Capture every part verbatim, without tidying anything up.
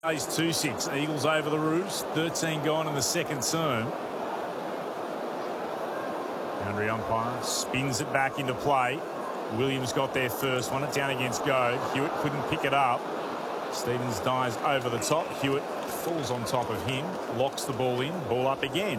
Plays two six. Eagles over the Roos. thirteen gone in the second term. Boundary umpire spins it back into play. Williams got there first. Won it down against Goad. Hewitt couldn't pick it up. Stevens dives over the top. Hewitt falls on top of him. Locks the ball in. Ball up again.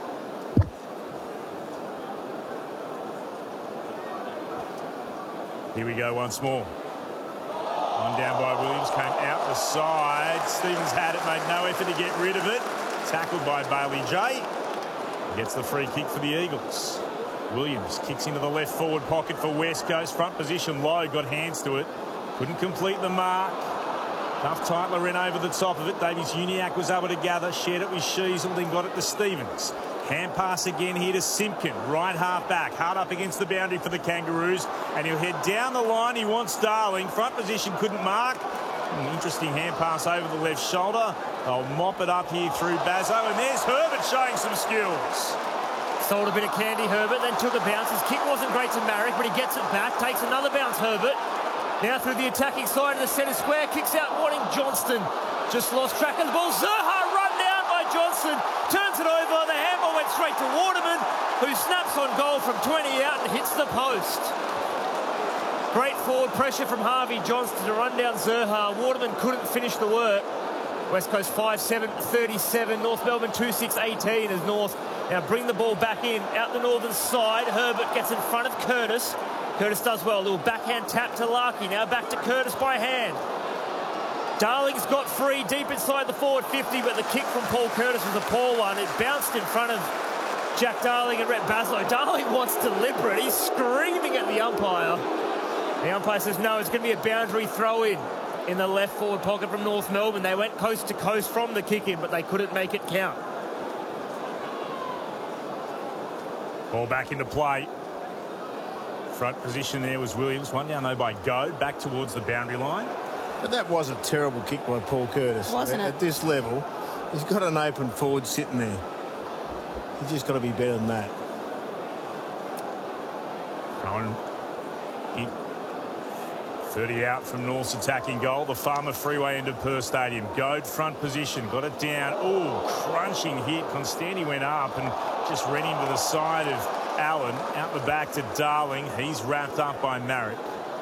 Here we go once more. One down by Williams, came out the side. Stevens had it, made no effort to get rid of it. Tackled by Bailey J. Gets the free kick for the Eagles. Williams kicks into the left forward pocket for West Coast. Front position low, got hands to it. Couldn't complete the mark. Duff Tytler ran over the top of it. Davies Uniacke was able to gather, shared it with Sheasel, then got it to Stevens. Hand pass again here to Simpkin. Right half back. Hard up against the boundary for the Kangaroos. And he'll head down the line. He wants Darling. Front position couldn't mark. An interesting hand pass over the left shoulder. They'll mop it up here through Bazzo. And there's Herbert showing some skills. Sold a bit of candy, Herbert, then took a bounce. His kick wasn't great to Marrick, but he gets it back. Takes another bounce, Herbert. Now through the attacking side of the centre square. Kicks out wanting Johnston. Just lost track of the ball. Zurha run down by Johnston. Turns it over. The handball went straight to Waterman, who snaps on goal from twenty out and hits the post. Great forward pressure from Harvey Johnston to run down Zurha. Waterman couldn't finish the work. West Coast five seven thirty-seven. North Melbourne two six eighteen as North now bring the ball back in. Out the northern side. Herbert gets in front of Curtis. Curtis does well. A little backhand tap to Larkey. Now back to Curtis by hand. Darling's got free deep inside the forward fifty, but the kick from Paul Curtis was a poor one. It bounced in front of Jack Darling and Rhett Baslow. Darling wants deliberate. He's screaming at the umpire. The umpire says no, it's going to be a boundary throw in in the left forward pocket from North Melbourne. They went coast to coast from the kick in, but they couldn't make it count. Ball back into play. Front position there was Williams. One down though by Goad. Back towards the boundary line. But that was a terrible kick by Paul Curtis. Wasn't at, it? At this level, he's got an open forward sitting there. He's just got to be better than that. Going in. thirty out from North's attacking goal. The Farmer Freeway end of Perth Stadium. Goad front position. Got it down. Oh, crunching hit. Constanti went up and just ran into the side of Allen. Out the back to Darling. He's wrapped up by Marrick.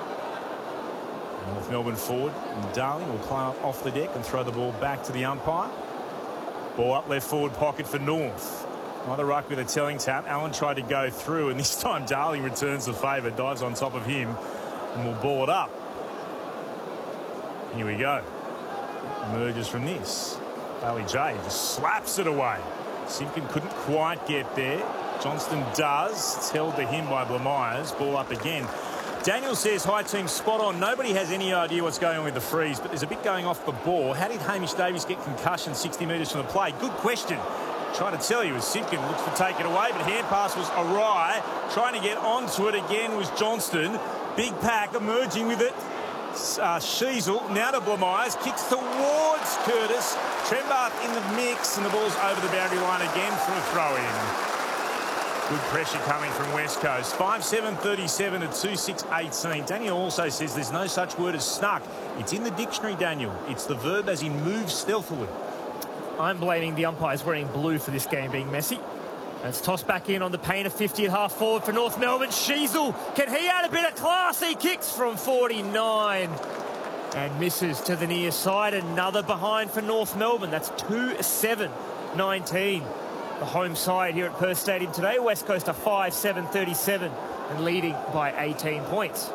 North Melbourne forward. And Darling will climb up off the deck and throw the ball back to the umpire. Ball up left forward pocket for North. Another ruck with a telling tap. Allen tried to go through, and this time Darling returns the favour, dives on top of him, and will ball it up. Here we go. Emerges from this. Bailey J just slaps it away. Simpkin couldn't quite get there. Johnston does. It's held to him by Blamires. Ball up again. Daniel says, hi team, spot on. Nobody has any idea what's going on with the freeze, but there's a bit going off the ball. How did Hamish Davies get concussion sixty metres from the play? Good question. Trying to tell you as Simpkin looks to take it away, but hand pass was awry. Trying to get onto it again was Johnston. Big pack emerging with it. Uh, Sheasel now to Blamires. Kicks towards Curtis. Trembath in the mix, and the ball's over the boundary line again for a throw-in. Good pressure coming from West Coast. five seven thirty-seven to two six eighteen. Daniel also says there's no such word as snuck. It's in the dictionary, Daniel. It's the verb as in move stealthily. I'm blaming the umpires wearing blue for this game being messy. And it's tossed back in on the Painter fifty at half forward for North Melbourne. Sheasel, can he add a bit of class? He kicks from forty-nine and misses to the near side. Another behind for North Melbourne. That's two seven nineteen. The home side here at Perth Stadium today. West Coast are five seven thirty-seven and leading by eighteen points.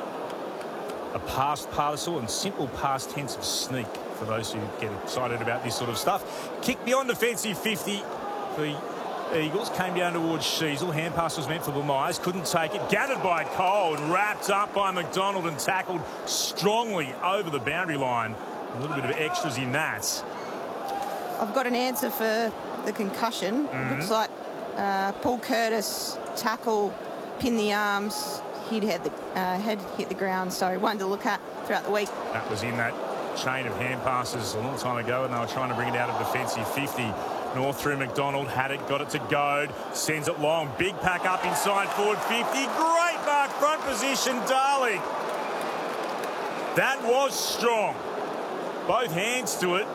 A past parcel and simple past tense of sneak for those who get excited about this sort of stuff. Kick beyond defensive fifty for the Eagles. Came down towards Sheasel. Hand pass was meant for Blamires. Couldn't take it. Gathered by Cole and wrapped up by McDonald and tackled strongly over the boundary line. A little bit of extras in that. I've got an answer for the concussion. Mm-hmm. Looks like uh, Paul Curtis tackle, pin the arms, he'd had the uh, head hit the ground. So one to look at throughout the week. That was in that chain of hand passes a long time ago, and they were trying to bring it out of defensive fifty. North through McDonald, had it, got it to Goad, sends it long, big pack up inside forward fifty. Great mark, front position, Darling. That was strong. Both hands to it.